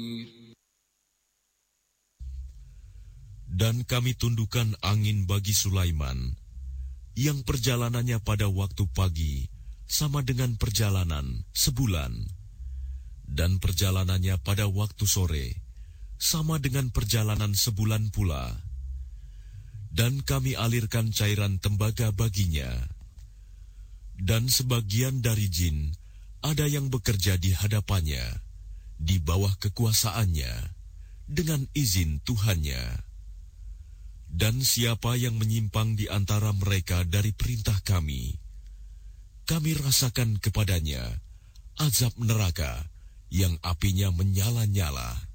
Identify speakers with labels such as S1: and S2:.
S1: Dan kami tundukkan angin bagi Sulaiman, yang perjalanannya pada waktu pagi sama dengan perjalanan sebulan, dan perjalanannya pada waktu sore sama dengan perjalanan sebulan pula. Dan kami alirkan cairan tembaga baginya. Dan sebagian dari jin ada yang bekerja di hadapannya, di bawah kekuasaannya, dengan izin Tuhannya. Dan siapa yang menyimpang di antara mereka dari perintah kami, kami rasakan kepadanya azab neraka yang apinya menyala-nyala.